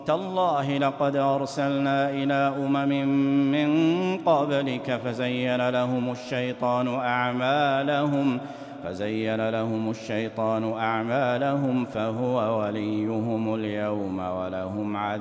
تالله لقد أرسلنا إلى أمم من قبلك فزين لهم الشيطان أعمالهم فهو وليهم اليوم ولهم عذاب